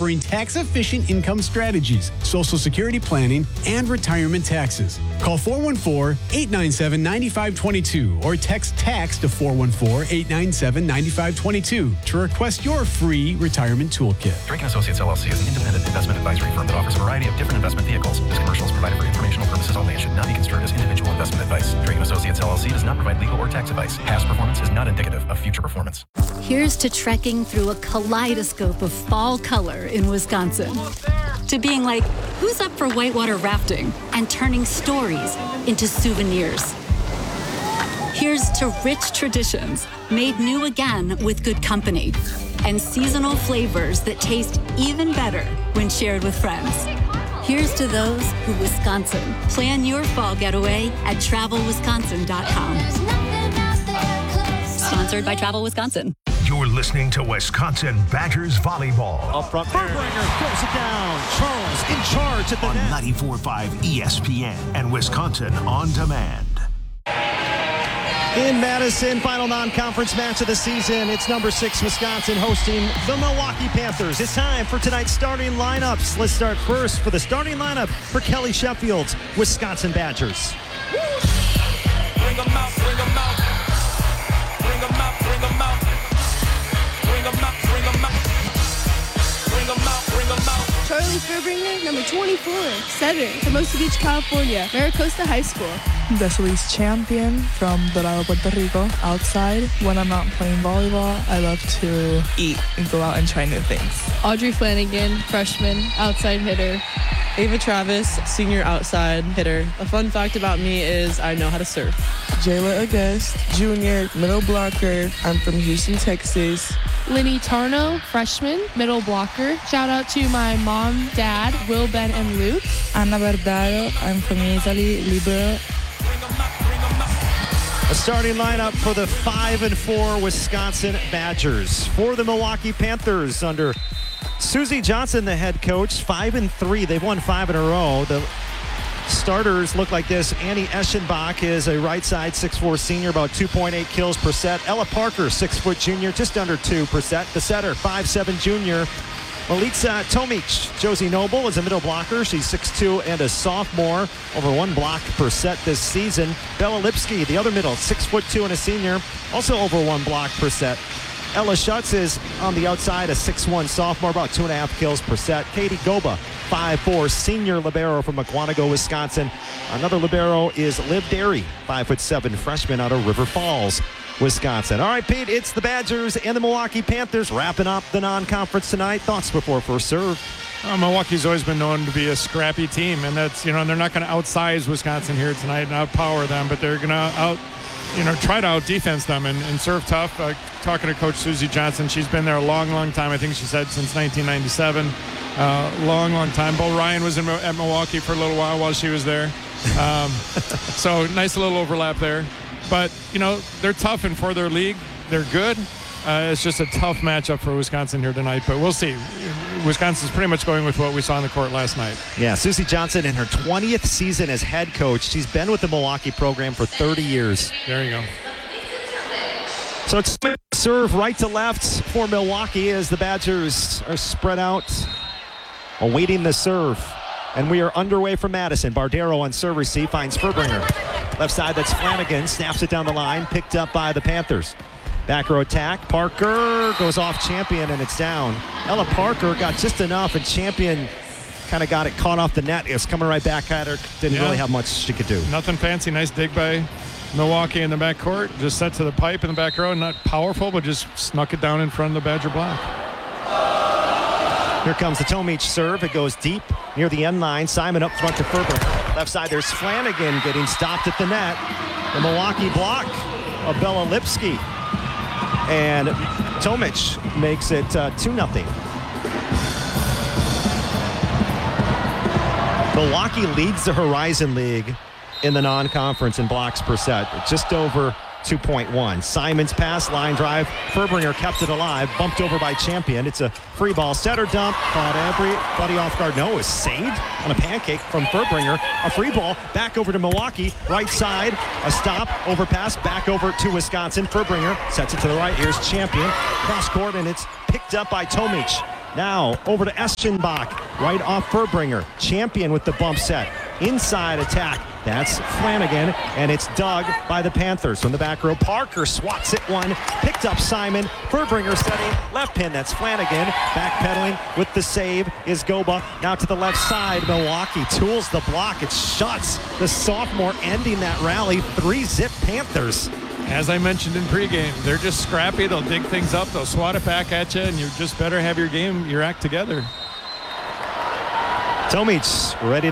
offering tax-efficient income strategies, Social Security planning, and retirement taxes. Call 414-897-9522 or text TAX to 414-897-9522 to request your free retirement toolkit. Drake & Associates LLC is an independent investment advisory firm that offers a variety of different investment vehicles. This commercial is provided for informational purposes only and should not be construed as individual investment advice. Drake & Associates LLC does not provide legal or tax advice. Past performance is not indicative of future performance. Here's to trekking through a kaleidoscope of fall color in Wisconsin. To being like, who's up for whitewater rafting? And turning stories into souvenirs. Here's to rich traditions made new again with good company. And seasonal flavors that taste even better when shared with friends. Here's to those who Wisconsin. Plan your fall getaway at travelwisconsin.com. Sponsored by Travel Wisconsin. You're listening to Wisconsin Badgers volleyball. Up front, Furbringer throws it down. Charles in charge at the net. On 94.5 ESPN and Wisconsin On Demand. In Madison, final non-conference match of the season. It's number 6 Wisconsin hosting the Milwaukee Panthers. It's time for tonight's starting lineups. Let's start first for the starting lineup for Kelly Sheffield's Wisconsin Badgers. Bring them out, bring them out. Bring them out, bring them out. Bring them out, bring them out. Bring them out, bring them out. Charlie Furbringer, number 24, setter, Hermosa Beach, California, Maricosta High School. Desley's champion from Dorado, Puerto Rico. Outside, when I'm not playing volleyball, I love to eat and go out and try new things. Audrey Flanagan, freshman, outside hitter. Ava Travis, senior outside hitter. A fun fact about me is I know how to surf. Jayla August, junior, middle blocker. I'm from Houston, Texas. Linny Tarno, freshman, middle blocker. Shout out to my mom, dad, Will, Ben, and Luke. Ana Verdado, I'm from Italy, libero. A starting lineup for the 5-4 Wisconsin Badgers. For the Milwaukee Panthers under Susie Johnson, the head coach, 5-3. They've won 5 in a row. The starters look like this. Annie Eschenbach is a right side 6'4" senior, about 2.8 kills per set. Ella Parker, 6' junior, just under 2 per set. The setter, 5'7" junior. Milica Tomic. Josie Noble is a middle blocker. She's 6'2" and a sophomore, over 1 block per set this season. Bella Lipsky, the other middle, 6'2" and a senior, also over 1 block per set. Ella Schutz is on the outside, a 6'1" sophomore, about 2.5 kills per set. Katie Goba, 5'4", senior libero from Mukwonago, Wisconsin. Another libero is Liv Derry, 5'7", freshman out of River Falls, Wisconsin. All right, Pete, it's the Badgers and the Milwaukee Panthers wrapping up the non-conference tonight. Thoughts before first serve? Milwaukee's always been known to be a scrappy team, and that's, they're not going to outsize Wisconsin here tonight and outpower them, but they're going to try to out-defense them and serve tough. Talking to Coach Susie Johnson, she's been there a long, long time. I think she said since 1997. Long, long time. Bo Ryan was at Milwaukee for a little while she was there. So nice little overlap there. But, they're tough, and for their league, they're good. It's just a tough matchup for Wisconsin here tonight, but we'll see. Wisconsin's pretty much going with what we saw on the court last night. Yeah, Susie Johnson in her 20th season as head coach. She's been with the Milwaukee program for 30 years. There you go. So it's serve right to left for Milwaukee as the Badgers are spread out, awaiting the serve. And we are underway from Madison. Bardero on serve receive, finds Furbringer. Left side, that's Flanagan, snaps it down the line, picked up by the Panthers. Back row attack, Parker goes off Champion, and it's down. Ella Parker got just enough, and Champion kind of got it caught off the net. It was coming right back at her. Didn't really have much she could do. Nothing fancy. Nice dig by Milwaukee in the back court. Just set to the pipe in the back row. Not powerful, but just snuck it down in front of the Badger block. Here comes the Tomic serve. It goes deep near the end line. Simon up front to Furbringer. Left side, there's Flanagan getting stopped at the net. The Milwaukee block of Bella Lipsky. And Tomic makes it 2-0. Milwaukee leads the Horizon League in the non-conference in blocks per set, just over 2.1. Simon's pass, line drive. Furbringer kept it alive, bumped over by Champion. It's a free ball. Setter dump, caught everybody off guard. No, it was saved on a pancake from Furbringer. A free ball, back over to Milwaukee. Right side, a stop, overpass, back over to Wisconsin. Furbringer sets it to the right. Here's Champion. Cross court, and it's picked up by Tomic. Now over to Eschenbach, right off Furbringer. Champion with the bump set. Inside attack. That's Flanagan, and it's dug by the Panthers. From the back row, Parker swats it one. Picked up Simon. Furbringer setting. Left pin, that's Flanagan. Backpedaling with the save is Goba. Now to the left side, Milwaukee tools the block. It shuts the sophomore, ending that rally. 3-zip Panthers. As I mentioned in pregame, they're just scrappy. They'll dig things up. They'll swat it back at you, and you just better have your act together. Tomic ready